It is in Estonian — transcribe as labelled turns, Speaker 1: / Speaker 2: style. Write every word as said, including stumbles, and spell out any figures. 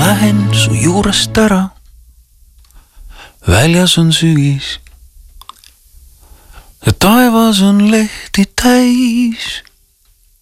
Speaker 1: lähen su juurest ära. Väljas on sügis ja taevas on lehti täis.